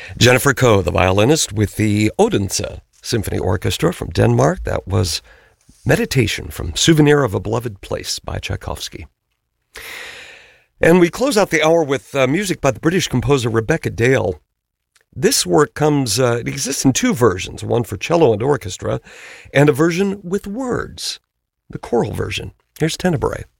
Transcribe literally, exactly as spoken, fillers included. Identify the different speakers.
Speaker 1: Jennifer Koh, the violinist with the Odense Symphony Orchestra from Denmark. That was Meditation from Souvenir of a Beloved Place by Tchaikovsky. And we close out the hour with uh, music by the British composer Rebecca Dale. This work comes, uh, it exists in two versions, one for cello and orchestra, and a version with words, the choral version. Here's Tenebrae.